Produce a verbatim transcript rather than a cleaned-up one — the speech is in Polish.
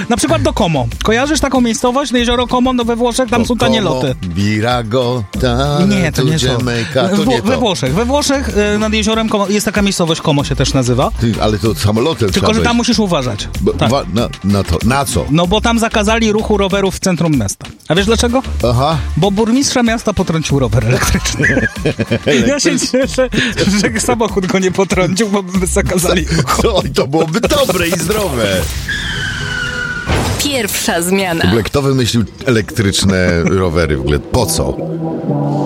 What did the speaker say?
Na przykład do Como. Kojarzysz taką miejscowość? No jezioro Como, no we Włoszech, tam Do są tanie Como, loty. Birago, ta, Nie, to nie to. Jamaica, to We, nie to. we Włoszech. We Włoszech y, nad jeziorem Como jest taka miejscowość, Como się też nazywa. Ty, ale to samolotem Tylko, trzeba że tam wejść. musisz uważać. Bo, Tak. wa- na, na to, na co? No bo tam zakazali ruchu rowerów w centrum miasta. A wiesz dlaczego? Aha. Bo burmistrza miasta potrącił rower elektryczny. Ja się cieszę, że samochód go nie potrącił, bo by zakazali ruchu. Oj, to byłoby dobre i zdrowe. Pierwsza zmiana. W ogóle kto wymyślił elektryczne rowery? W ogóle po co?